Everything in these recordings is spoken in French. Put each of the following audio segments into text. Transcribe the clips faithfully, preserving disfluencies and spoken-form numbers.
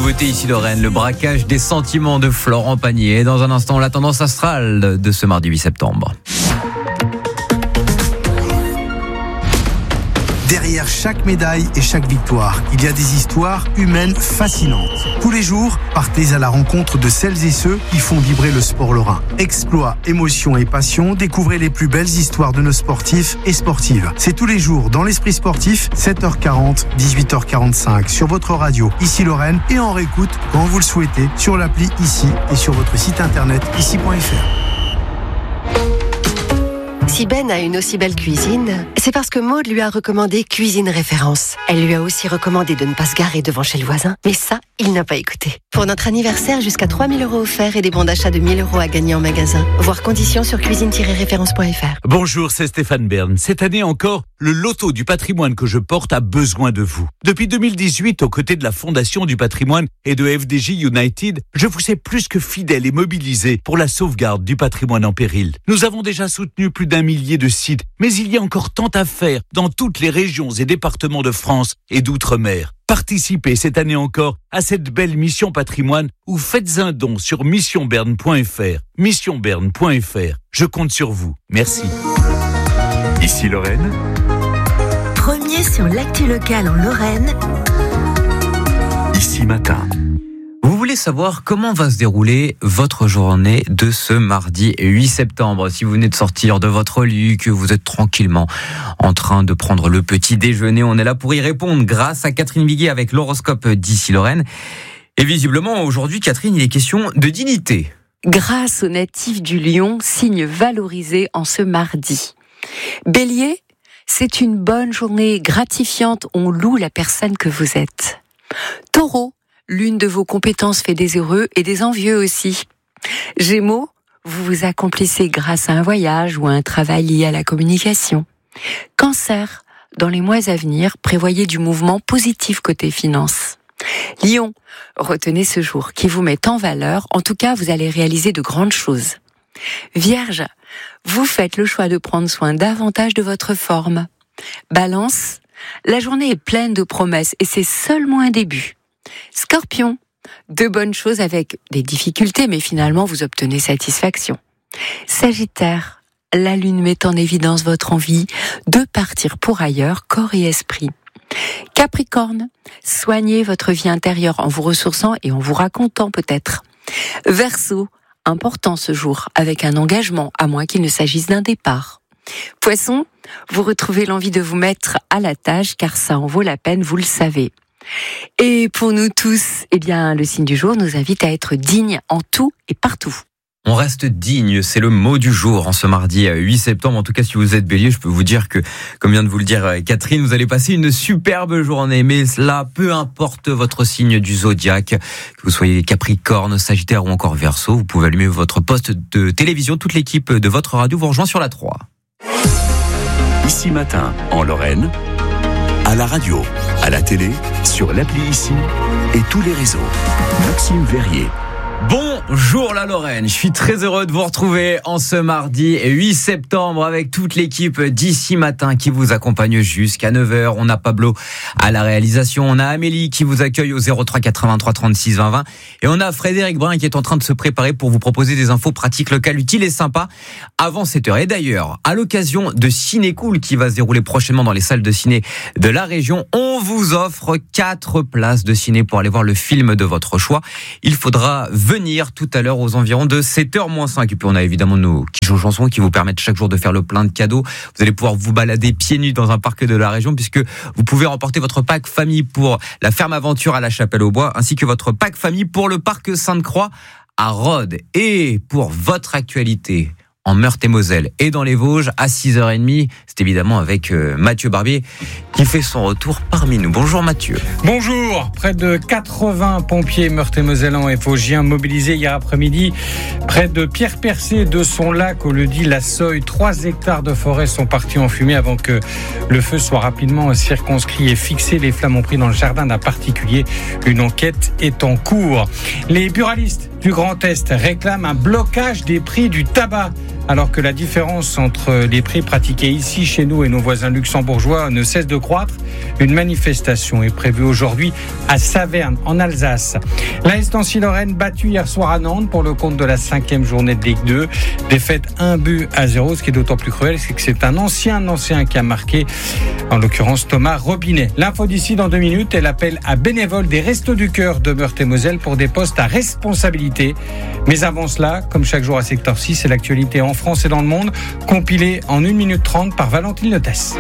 nouveauté ici Lorraine, le braquage des sentiments de Florent Pagny. Et dans un instant, la tendance astrale de ce mardi huit septembre. Derrière chaque médaille et chaque victoire, il y a des histoires humaines fascinantes. Tous les jours, partez à la rencontre de celles et ceux qui font vibrer le sport lorrain. Exploits, émotions et passion, découvrez les plus belles histoires de nos sportifs et sportives. C'est tous les jours dans l'Esprit Sportif, sept heures quarante, dix-huit heures quarante-cinq sur votre radio Ici Lorraine et en réécoute quand vous le souhaitez sur l'appli Ici et sur votre site internet ici point f r. Si Ben a une aussi belle cuisine, c'est parce que Maud lui a recommandé Cuisine Référence. Elle lui a aussi recommandé de ne pas se garer devant chez le voisin. Mais ça, il n'a pas écouté. Pour notre anniversaire, jusqu'à trois mille euros offerts et des bons d'achat de mille euros à gagner en magasin. Voir conditions sur cuisine tiret référence point f r. Bonjour, c'est Stéphane Bern. Cette année encore, le loto du patrimoine que je porte a besoin de vous. Depuis deux mille dix-huit, aux côtés de la Fondation du patrimoine et de F D J United, je vous sais plus que fidèle et mobilisé pour la sauvegarde du patrimoine en péril. Nous avons déjà soutenu plus d'un millier de sites, mais il y a encore tant à faire dans toutes les régions et départements de France et d'outre-mer. Participez cette année encore à cette belle mission patrimoine ou faites un don sur mission bern point f r. mission bern point f r. Je compte sur vous. Merci. Ici Lorraine. Premier sur l'actu locale en Lorraine. Ici Matin. Vous voulez savoir comment va se dérouler votre journée de ce mardi huit septembre. Si vous venez de sortir de votre lit, que vous êtes tranquillement en train de prendre le petit déjeuner, on est là pour y répondre grâce à Catherine Viguier avec l'horoscope d'Ici Lorraine. Et visiblement, aujourd'hui, Catherine, il est question de dignité. Grâce aux natifs du Lion, signe valorisé en ce mardi. Bélier, c'est une bonne journée gratifiante, on loue la personne que vous êtes. Taureau, l'une de vos compétences fait des heureux et des envieux aussi. Gémeaux, vous vous accomplissez grâce à un voyage ou à un travail lié à la communication. Cancer, dans les mois à venir, prévoyez du mouvement positif côté finance. Lion, retenez ce jour qui vous met en valeur, en tout cas vous allez réaliser de grandes choses. Vierge, vous faites le choix de prendre soin davantage de votre forme. Balance, la journée est pleine de promesses et c'est seulement un début. Scorpion, de bonnes choses avec des difficultés, mais finalement vous obtenez satisfaction. Sagittaire, la lune met en évidence votre envie de partir pour ailleurs, corps et esprit. Capricorne, soignez votre vie intérieure en vous ressourçant et en vous racontant peut-être. Verseau, important ce jour, avec un engagement, à moins qu'il ne s'agisse d'un départ. Poisson, vous retrouvez l'envie de vous mettre à la tâche, car ça en vaut la peine, vous le savez. Et pour nous tous, eh bien, le signe du jour nous invite à être dignes en tout et partout. On reste digne, c'est le mot du jour en ce mardi huit septembre. En tout cas, si vous êtes bélier, je peux vous dire que, comme vient de vous le dire Catherine, vous allez passer une superbe journée. Mais cela, peu importe votre signe du zodiaque, que vous soyez Capricorne, Sagittaire ou encore Verseau, vous pouvez allumer votre poste de télévision. Toute l'équipe de votre radio vous rejoint sur la trois. Ici Matin, en Lorraine, à la radio, à la télé, sur l'appli Ici et tous les réseaux. Maxime Verrier. Bonjour la Lorraine, je suis très heureux de vous retrouver en ce mardi huit septembre avec toute l'équipe d'Ici Matin qui vous accompagne jusqu'à neuf heures. On a Pablo à la réalisation, on a Amélie qui vous accueille au zéro trois quatre-vingt-trois trente-six vingt vingt et on a Frédéric Brun qui est en train de se préparer pour vous proposer des infos pratiques locales utiles et sympas avant sept heures. Et d'ailleurs, à l'occasion de Ciné Cool qui va se dérouler prochainement dans les salles de ciné de la région, on vous offre quatre places de ciné pour aller voir le film de votre choix. Il faudra venir tout à l'heure aux environs de sept heures moins cinq. Et puis on a évidemment nos Quichons chansons qui vous permettent chaque jour de faire le plein de cadeaux. Vous allez pouvoir vous balader pieds nus dans un parc de la région puisque vous pouvez remporter votre pack famille pour la ferme aventure à la Chapelle-aux-Bois ainsi que votre pack famille pour le parc Sainte-Croix à Rhodes. Et pour votre actualité en Meurthe-et-Moselle et dans les Vosges à six heures trente. C'est évidemment avec euh, Mathieu Barbier qui fait son retour parmi nous. Bonjour Mathieu. Bonjour. Près de quatre-vingts pompiers meurthe-et-mosellans et vosgiens mobilisés hier après-midi près de Pierre-Percé de son lac au lieu-dit La Soye. Trois hectares de forêt sont partis en fumée avant que le feu soit rapidement circonscrit et fixé. Les flammes ont pris dans le jardin d'un particulier. Une enquête est en cours. Les buralistes du Grand Est réclament un blocage des prix du tabac. alors que la différence entre les prix pratiqués ici chez nous et nos voisins luxembourgeois ne cesse de croître. Une manifestation est prévue aujourd'hui à Saverne, en Alsace. L'A S Nancy-Lorraine battue hier soir à Nantes pour le compte de la cinquième journée de Ligue deux. Défaite un but à zéro. Ce qui est d'autant plus cruel, c'est que c'est un ancien ancien qui a marqué, en l'occurrence Thomas Robinet. L'info d'ici dans deux minutes, elle appelle à bénévoles des Restos du Cœur de Meurthe-et-Moselle pour des postes à responsabilité. Mais avant cela, comme chaque jour à Secteur six, c'est l'actualité en France et dans le monde, compilée en une minute trente par Valentine Lotès.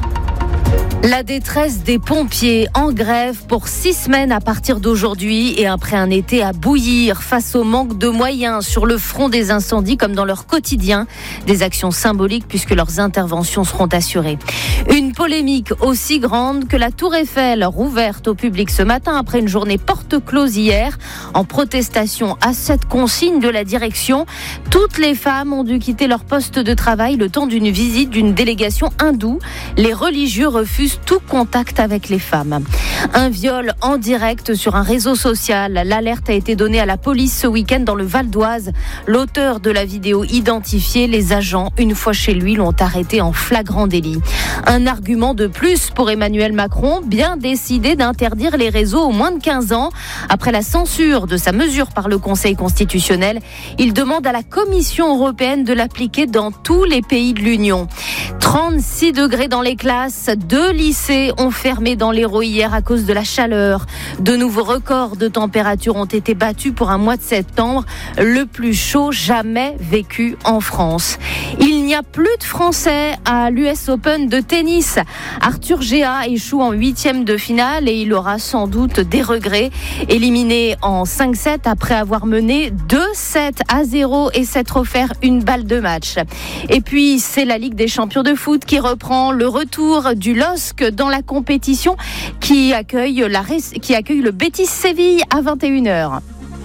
La détresse des pompiers en grève pour six semaines à partir d'aujourd'hui et après un été à bouillir face au manque de moyens sur le front des incendies comme dans leur quotidien. Des actions symboliques puisque leurs interventions seront assurées. Une polémique aussi grande que la Tour Eiffel rouverte au public ce matin après une journée porte close hier en protestation à cette consigne de la direction. Toutes les femmes ont dû quitter leur poste de travail le temps d'une visite d'une délégation hindoue. Les religieux refusent tout contact avec les femmes. Un viol en direct sur un réseau social. L'alerte a été donnée à la police ce week-end dans le Val d'Oise. L'auteur de la vidéo identifié, les agents, une fois chez lui, l'ont arrêté en flagrant délit. Un argument de plus pour Emmanuel Macron, bien décidé d'interdire les réseaux aux moins de quinze ans. Après la censure de sa mesure par le Conseil constitutionnel, il demande à la Commission européenne de l'appliquer dans tous les pays de l'Union. trente-six degrés dans les classes, deux lycées ont fermé dans l'Hérault hier à cause de la chaleur. De nouveaux records de température ont été battus pour un mois de septembre, le plus chaud jamais vécu en France. Il n'y a plus de Français à l'U S Open de tennis. Arthur Géa échoue en huitième de finale et il aura sans doute des regrets. Éliminé en cinq sept après avoir mené deux sept à zéro et s'être offert une balle de match. Et puis c'est la Ligue des champions de foot qui reprend le retour du L O S C dans la compétition qui accueille, la, qui accueille le Betis Séville à vingt et une heures.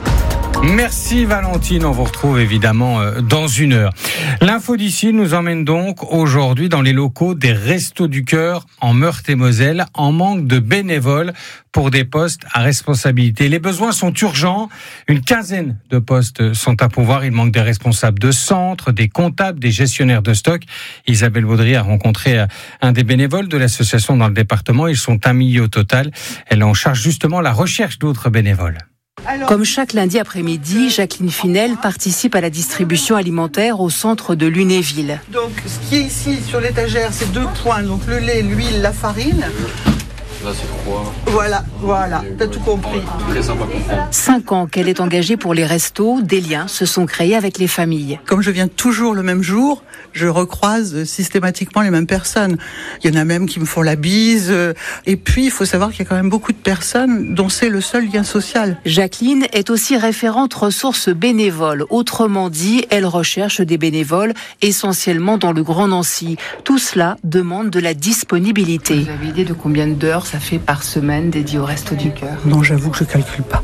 Merci Valentine, on vous retrouve évidemment dans une heure. L'info d'ici nous emmène donc aujourd'hui dans les locaux des Restos du Cœur en Meurthe-et-Moselle en manque de bénévoles pour des postes à responsabilité. Les besoins sont urgents, une quinzaine de postes sont à pourvoir, il manque des responsables de centre, des comptables, des gestionnaires de stock. Isabelle Baudry a rencontré un des bénévoles de l'association dans le département, ils sont un millier au total. Elle en charge justement la recherche d'autres bénévoles. Comme chaque lundi après-midi, Jacqueline Finel participe à la distribution alimentaire au centre de Lunéville. Donc, ce qui est ici sur l'étagère, c'est deux points. Donc, le lait, l'huile, la farine. Là, c'est froid. Voilà, voilà, t'as tout compris. Très sympa à comprendre. Cinq ans qu'elle est engagée pour les restos, des liens se sont créés avec les familles. Comme je viens toujours le même jour, je recroise systématiquement les mêmes personnes. Il y en a même qui me font la bise. Et puis, il faut savoir qu'il y a quand même beaucoup de personnes dont c'est le seul lien social. Jacqueline est aussi référente ressources bénévoles. Autrement dit, elle recherche des bénévoles essentiellement dans le Grand Nancy. Tout cela demande de la disponibilité. Vous avez idée de combien d'heures ça fait par semaine dédié au Restos du Cœur? Non, j'avoue que je calcule pas.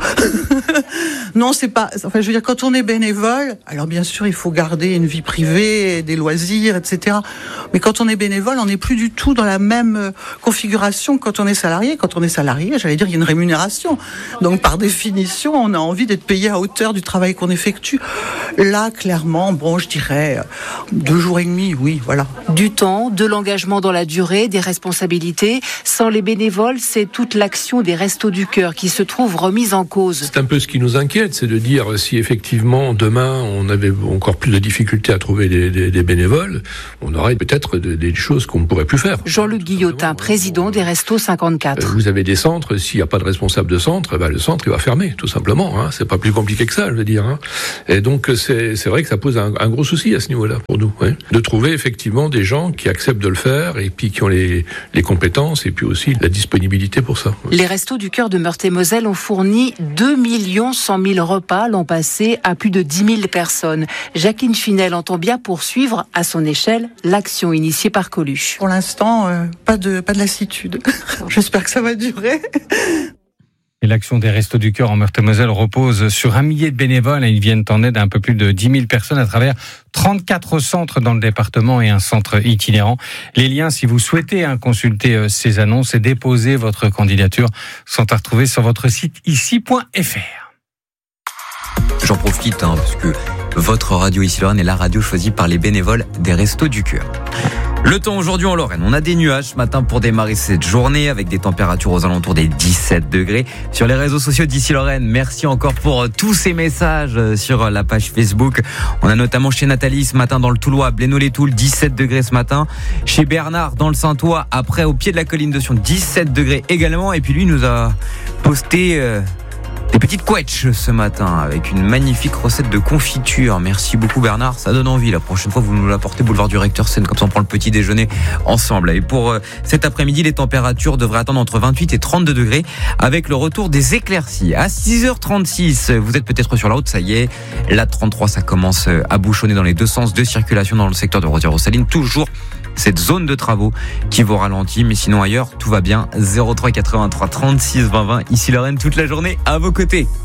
Non, c'est pas. Enfin, je veux dire, quand on est bénévole, alors bien sûr, il faut garder une vie privée, des loisirs, et cetera. Mais quand on est bénévole, on n'est plus du tout dans la même configuration que quand on est salarié. Quand on est salarié, j'allais dire, il y a une rémunération. Donc, par définition, on a envie d'être payé à hauteur du travail qu'on effectue. Là, clairement, bon, je dirais deux jours et demi, oui, voilà. Du temps, de l'engagement dans la durée, des responsabilités. Sans les bénévoles, c'est toute l'action des Restos du Cœur qui se trouve remise en cause. C'est un peu ce qui nous inquiète, c'est de dire si effectivement demain on avait encore plus de difficultés à trouver des, des, des bénévoles, on aurait peut-être des, des choses qu'on ne pourrait plus faire. Jean-Luc Guillotin, président des Restos cinquante-quatre. Vous avez des centres, s'il n'y a pas de responsable de centre, ben le centre il va fermer, tout simplement. Hein. C'est pas plus compliqué que ça, je veux dire. Hein. Et donc c'est, c'est vrai que ça pose un, un gros souci à ce niveau-là pour nous. Ouais. De trouver effectivement des gens qui acceptent de le faire et puis qui ont les, les compétences et puis aussi la disponibilité pour ça. Ouais. Les Restos du Cœur de Meurthe-et-Moselle ont fourni deux millions cent mille repas l'an passé à plus de dix mille personnes. Jacqueline Finel entend bien poursuivre à son échelle l'action initiée par Coluche. Pour l'instant, euh, pas de pas de lassitude. J'espère que ça va durer. Et l'action des Restos du Cœur en Meurthe-et-Moselle repose sur un millier de bénévoles et ils viennent en aide à un peu plus de dix mille personnes à travers trente-quatre centres dans le département et un centre itinérant. Les liens, si vous souhaitez hein, consulter ces annonces et déposer votre candidature, sont à retrouver sur votre site ici point f r. J'en profite hein, parce que Votre radio ici Lorraine est la radio choisie par les bénévoles des Restos du Cœur. Le temps aujourd'hui en Lorraine, on a des nuages ce matin pour démarrer cette journée avec des températures aux alentours des dix-sept degrés. Sur les réseaux sociaux d'ici Lorraine, merci encore pour tous ces messages sur la page Facebook. On a notamment chez Nathalie ce matin dans le Toulois, Blénaud-les-Toules, dix-sept degrés ce matin. Chez Bernard dans le Saint-Ouen, après au pied de la colline de Sion, dix-sept degrés également. Et puis lui nous a posté... Euh Des petites quetches ce matin avec une magnifique recette de confiture. Merci beaucoup Bernard, ça donne envie. La prochaine fois vous nous l'apportez boulevard du Recteur Seine, comme ça on prend le petit déjeuner ensemble. Et pour euh, cet après-midi, les températures devraient attendre entre vingt-huit et trente-deux degrés avec le retour des éclaircies. À six heures trente-six, vous êtes peut-être sur la route, ça y est. La trente-trois, ça commence à bouchonner dans les deux sens de circulation dans le secteur de Rosières-aux-Salines. Toujours cette zone de travaux qui vous ralentit, mais sinon ailleurs tout va bien. Zéro trois quatre-vingt-trois trente-six vingt vingt, ici Lorraine toute la journée à vos côtés.